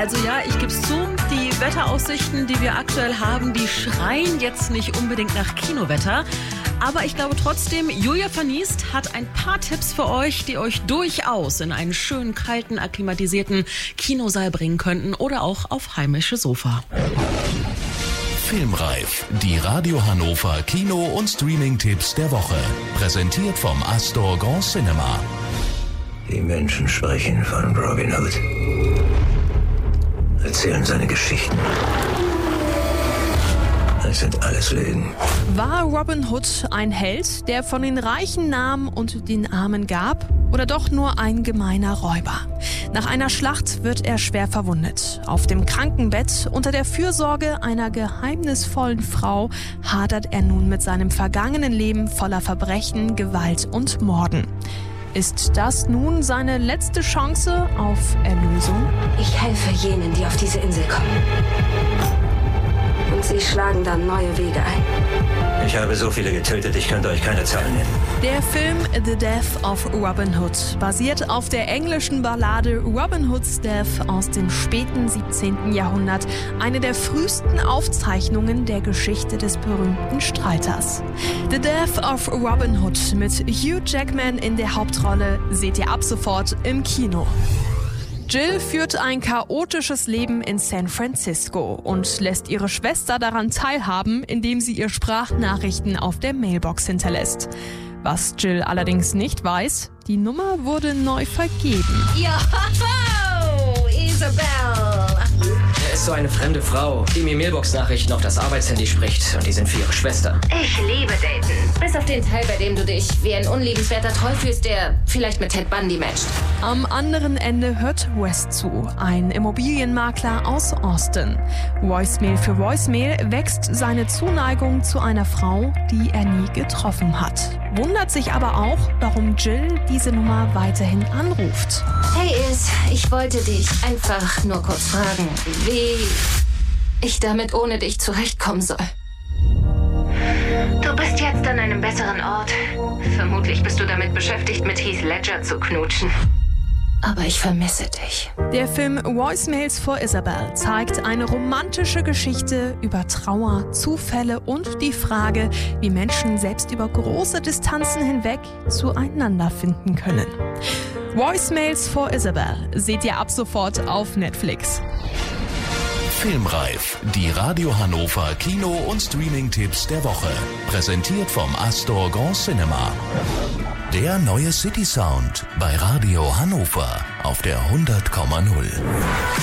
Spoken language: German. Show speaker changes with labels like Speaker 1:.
Speaker 1: Also ja, ich gebe es zu, die Wetteraussichten, die wir aktuell haben, die schreien jetzt nicht unbedingt nach Kinowetter. Aber ich glaube trotzdem, Julia Verniest hat ein paar Tipps für euch, die euch durchaus in einen schönen, kalten, akklimatisierten Kinosaal bringen könnten oder auch auf heimische Sofa.
Speaker 2: Filmreif, die Radio Hannover Kino- und Streaming-Tipps der Woche. Präsentiert vom Astor Grand Cinema.
Speaker 3: Die Menschen sprechen von Robin Hood. Erzählen seine Geschichten. Es sind alles Lügen.
Speaker 4: War Robin Hood ein Held, der von den Reichen nahm und den Armen gab? Oder doch nur ein gemeiner Räuber? Nach einer Schlacht wird er schwer verwundet. Auf dem Krankenbett unter der Fürsorge einer geheimnisvollen Frau hadert er nun mit seinem vergangenen Leben voller Verbrechen, Gewalt und Morden. Ist das nun seine letzte Chance auf Erlösung?
Speaker 5: Ich helfe jenen, die auf diese Insel kommen. Und sie schlagen dann neue Wege ein.
Speaker 3: Ich habe so viele getötet, ich könnte euch keine Zahlen nennen.
Speaker 4: Der Film The Death of Robin Hood basiert auf der englischen Ballade Robin Hood's Death aus dem späten 17. Jahrhundert, eine der frühesten Aufzeichnungen der Geschichte des berühmten Streiters. The Death of Robin Hood mit Hugh Jackman in der Hauptrolle seht ihr ab sofort im Kino. Jill führt ein chaotisches Leben in San Francisco und lässt ihre Schwester daran teilhaben, indem sie ihr Sprachnachrichten auf der Mailbox hinterlässt. Was Jill allerdings nicht weiß, die Nummer wurde neu vergeben.
Speaker 5: Joho, Isabel!
Speaker 6: Er ist so eine fremde Frau, die mir Mailbox-Nachrichten auf das Arbeitshandy spricht und die sind für ihre Schwester.
Speaker 5: Ich liebe Daten. Bis auf den Teil, bei dem du dich wie ein unliebenswerter Troll fühlst, der vielleicht mit Ted Bundy matcht.
Speaker 4: Am anderen Ende hört Wes zu, ein Immobilienmakler aus Austin. Voicemail für Voicemail wächst seine Zuneigung zu einer Frau, die er nie getroffen hat. Wundert sich aber auch, warum Jill diese Nummer weiterhin anruft.
Speaker 5: Hey Is, ich wollte dich einfach nur kurz fragen, wie ich damit ohne dich zurechtkommen soll. Du bist jetzt an einem besseren Ort. Vermutlich bist du damit beschäftigt, mit Heath Ledger zu knutschen. Aber ich vermisse dich.
Speaker 4: Der Film Voicemails for Isabel zeigt eine romantische Geschichte über Trauer, Zufälle und die Frage, wie Menschen selbst über große Distanzen hinweg zueinander finden können. Voicemails for Isabel seht ihr ab sofort auf Netflix.
Speaker 2: Filmreif, die Radio Hannover Kino- und Streaming-Tipps der Woche. Präsentiert vom Astor Grand Cinema. Der neue City Sound bei Radio Hannover auf der 100,0.